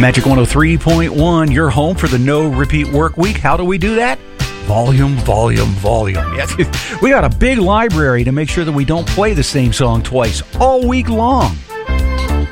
Magic 103.1, your home for the no repeat work week. How do we do that? Volume, volume, volume. We got a big library to make sure that we don't play the same song twice all week long.